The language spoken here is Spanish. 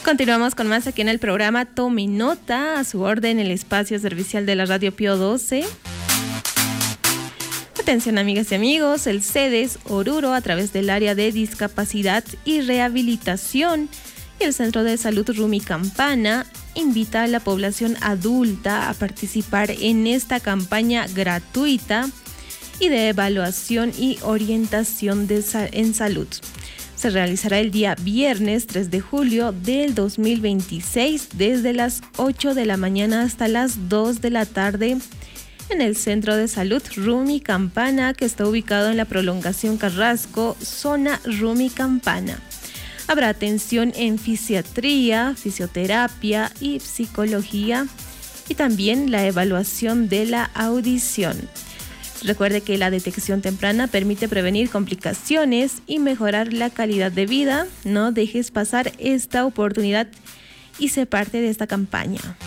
Continuamos con más aquí en el programa Tome Nota, a su orden, el espacio servicial de la Radio Pío 12. Atención, amigas y amigos, el CEDES Oruro, a través del área de discapacidad y rehabilitación y el Centro de Salud Rumi Campana, invita a la población adulta a participar en esta campaña gratuita y de evaluación y orientación en salud. Se realizará el día viernes 3 de julio del 2026 desde las 8 de la mañana hasta las 2 de la tarde en el Centro de Salud Rumi Campana, que está ubicado en la Prolongación Carrasco, zona Rumi Campana. Habrá atención en fisiatría, fisioterapia y psicología y también la evaluación de la audición. Recuerde que la detección temprana permite prevenir complicaciones y mejorar la calidad de vida. No dejes pasar esta oportunidad y sé parte de esta campaña.